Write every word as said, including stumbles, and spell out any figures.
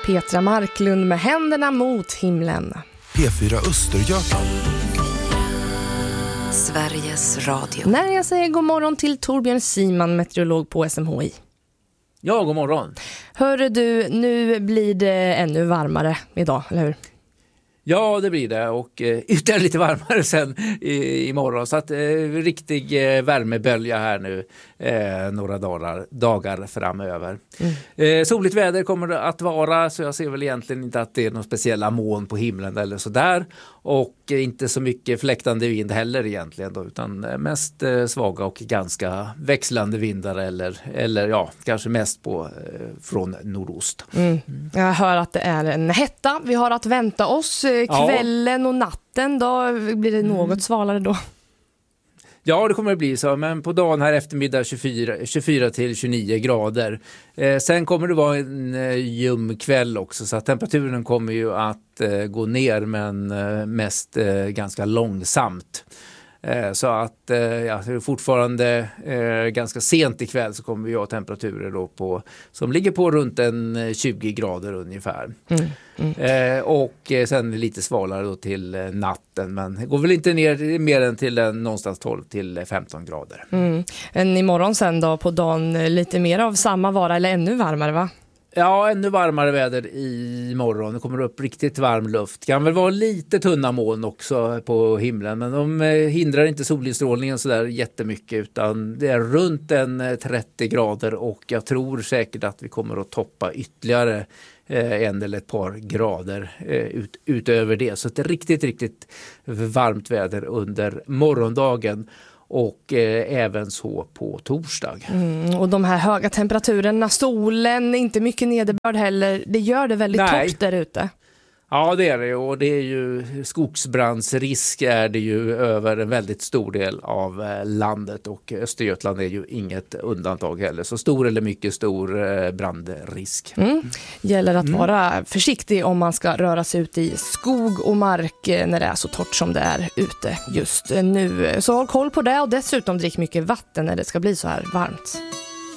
Petra Marklund med händerna mot himlen. P fyra Östergötland. Sveriges Radio. När jag säger god morgon till Torbjörn Siman, meteorolog på S M H I. Ja, god morgon. Hörru du, nu blir det ännu varmare idag, eller hur? Ja, det blir det, och eh, ytterligare lite varmare sen i, imorgon. Så att eh, riktig eh, värmebölja här nu eh, några dagar, dagar framöver. Mm. Eh, soligt väder kommer det att vara, så jag ser väl egentligen inte att det är någon speciella moln på himlen eller sådär. Och eh, inte så mycket fläktande vind heller egentligen då, utan mest eh, svaga och ganska växlande vindar eller, eller ja, kanske mest på eh, från nordost. Mm. Mm. Jag hör att det är en hetta vi har att vänta oss. Kvällen och natten då blir det något mm. svalare då. Ja, det kommer att bli så, men på dagen här eftermiddag tjugofyra till tjugonio grader. Eh, sen kommer det vara en eh, ljum kväll också, så att temperaturen kommer ju att eh, gå ner, men eh, mest eh, ganska långsamt. Eh, så att eh, ja, fortfarande eh, ganska sent ikväll så kommer vi ha temperaturer då på, som ligger på runt en tjugo grader ungefär. Mm, mm. Eh, och eh, sen lite svalare då till eh, natten, men det går väl inte ner mer än till eh, någonstans tolv till femton grader. Mm. Men imorgon sen då på dagen lite mer av samma vara eller ännu varmare, va? Ja, ännu varmare väder imorgon. Det kommer upp riktigt varm luft. Kan väl vara lite tunna moln också på himlen, men de hindrar inte solinstrålningen så där jättemycket, utan det är runt en trettio grader, och jag tror säkert att vi kommer att toppa ytterligare en eller ett par grader ut, utöver det. Så det är riktigt, riktigt varmt väder under morgondagen. Och eh, även så på torsdag. Mm, och de här höga temperaturerna, solen, inte mycket nederbörd heller, det gör det väldigt torrt där ute. Ja, det är det, och det är ju skogsbrandsrisk är det ju över en väldigt stor del av eh, landet, och Östergötland är ju inget undantag heller. Så stor eller mycket stor eh, brandrisk. Mm. Gäller att mm. vara försiktig om man ska röra sig ut i skog och mark eh, när det är så torrt som det är ute just nu. Så håll koll på det, och dessutom drick mycket vatten när det ska bli så här varmt.